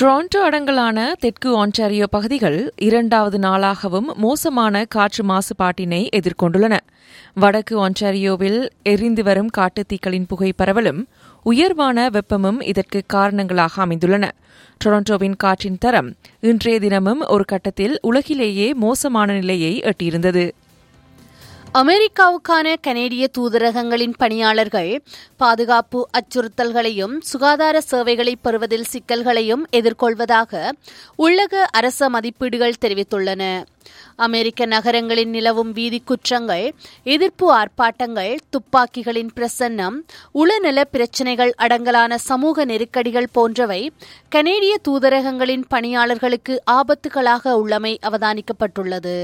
Toronto அடங்கலான தெற்கு Ontario பகுதிகள் இரண்டாவது நாளாகவும் மோசமான காற்று மாசுபாட்டினை எதிர்கொண்டுள்ளன. வடக்கு ஆன்டாரியோவில் எரிந்து வரும் காட்டுத்தீக்களின் புகை பரவலும் உயர்வான வெப்பமும் இதற்கு காரணங்களாக அமைந்துள்ளன. டொரண்டோவின் காற்றின் தரம் இன்றைய தினமும் ஒரு கட்டத்தில் உலகிலேயே மோசமான நிலையை எட்டியிருந்தது. அமெரிக்காவுக்கான கனேடிய தூதரகங்களின் பணியாளர்கள் பாதுகாப்பு அச்சுறுத்தல்களையும் சுகாதார சேவைகளை பெறுவதில் சிக்கல்களையும் எதிர்கொள்வதாக உள்ளக அரச மதிப்பீடுகள் தெரிவித்துள்ளன. அமெரிக்க நகரங்களில் நிலவும் வீதி குற்றங்கள், எதிர்ப்பு ஆர்ப்பாட்டங்கள், துப்பாக்கிகளின் பிரசன்னம், உளநல பிரச்சினைகள் அடங்கலான சமூக நெருக்கடிகள் போன்றவை கனேடிய தூதரகங்களின் பணியாளர்களுக்கு ஆபத்துகளாக உள்ளமை அவதானிக்கப்பட்டுள்ளது.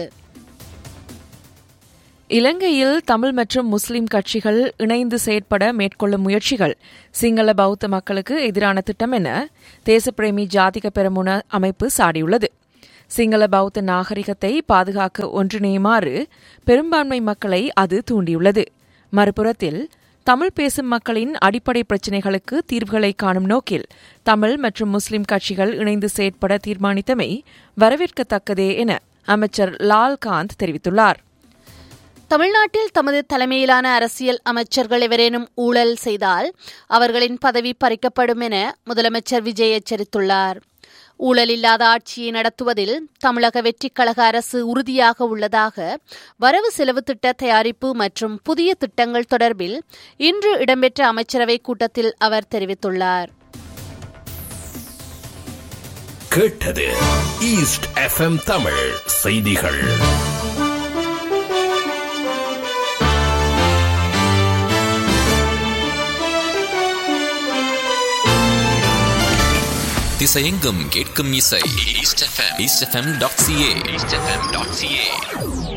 இலங்கையில் தமிழ் மற்றும் முஸ்லிம் கட்சிகள் இணைந்து செயற்பட மேற்கொள்ளும் முயற்சிகள் சிங்கள பௌத்த மக்களுக்கு எதிரான திட்டம் என தேசப்பிரேமி ஜாதிக பெரமுன அமைப்பு சாடியுள்ளது. சிங்கள பௌத்த நாகரிகத்தை பாதுகாக்க ஒன்றிணையுமாறு பெரும்பான்மை மக்களை அது தூண்டியுள்ளது. மறுபுறத்தில் தமிழ் பேசும் மக்களின் அடிப்படை பிரச்சினைகளுக்கு தீர்வுகளை காணும் நோக்கில் தமிழ் மற்றும் முஸ்லிம் கட்சிகள் இணைந்து செயற்பட தீர்மானித்தமை வரவேற்கத்தக்கதே என அமைச்சர் லால்காந்த் தெரிவித்துள்ளார். தமிழ்நாட்டில் தமது தலைமையிலான அரசியல் அமைச்சர்கள் எவரேனும் ஊழல் செய்தால் அவர்களின் பதவி பறிக்கப்படும் என முதலமைச்சர் விஜய் எச்சரித்துள்ளார். ஊழல் இல்லாத ஆட்சியை நடத்துவதில் தமிழக வெற்றிக் கழக அரசு உறுதியாக உள்ளதாக வரவு செலவு திட்ட தயாரிப்பு மற்றும் புதிய திட்டங்கள் தொடர்பில் இன்று இடம்பெற்ற அமைச்சரவைக் கூட்டத்தில் அவர் தெரிவித்துள்ளார். கேட்டது ஈஸ்ட் எஃப்எம் தமிழ் செய்திகள். திசையெங்கும் கேட்கும் இசை. eastfm.ca